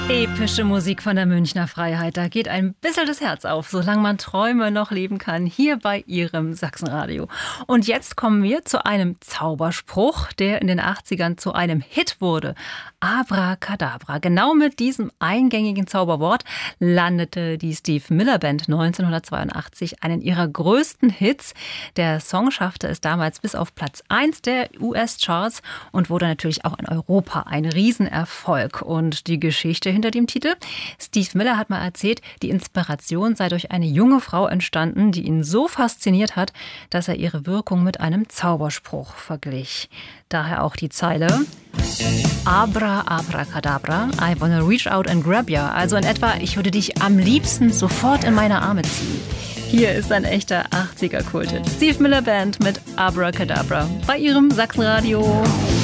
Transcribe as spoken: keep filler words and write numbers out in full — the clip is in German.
Epische Musik von der Münchner Freiheit, da geht ein bisschen das Herz auf, solange man Träume noch leben kann, hier bei Ihrem Sachsenradio. Und jetzt kommen wir zu einem Zauberspruch, der in den achtzigern zu einem Hit wurde. Abracadabra. Genau mit diesem eingängigen Zauberwort landete die Steve Miller Band neunzehnhundertzweiundachtzig einen ihrer größten Hits. Der Song schaffte es damals bis auf Platz eins der U S-Charts und wurde natürlich auch in Europa ein Riesenerfolg. Und die Geschichte hinter dem Titel? Steve Miller hat mal erzählt, die Inspiration sei durch eine junge Frau entstanden, die ihn so fasziniert hat, dass er ihre Wirkung mit einem Zauberspruch verglich. Daher auch die Zeile Abra, abracadabra, I wanna reach out and grab ya. Also in etwa, ich würde dich am liebsten sofort in meine Arme ziehen. Hier ist ein echter achtziger-Kult-Hit. Steve Miller Band mit Abracadabra bei Ihrem Sachsenradio.